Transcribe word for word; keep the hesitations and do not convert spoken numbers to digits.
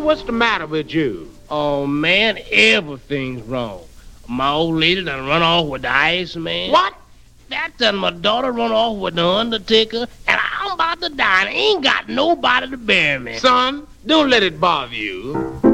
what's the matter with you? Oh, man, everything's wrong. My old lady done run off with the Iceman. What? That done my daughter run off with the Undertaker, and I'm about to die and ain't got nobody to bury me. Son, don't let it bother you.